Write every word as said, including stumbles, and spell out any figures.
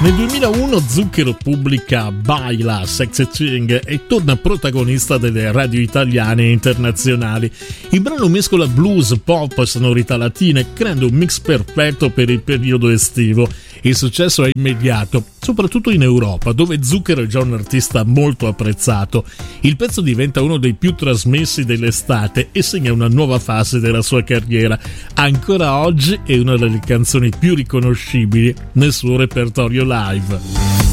Nel duemilauno Zucchero pubblica Baila Sexy Thing e torna protagonista delle radio italiane e internazionali. Il brano mescola blues, pop e sonorità latine, creando un mix perfetto per il periodo estivo. Il successo è immediato, soprattutto in Europa, dove Zucchero è già un artista molto apprezzato. Il pezzo diventa uno dei più trasmessi dell'estate e segna una nuova fase della sua carriera. Ancora oggi è una delle canzoni più riconoscibili nel suo repertorio live.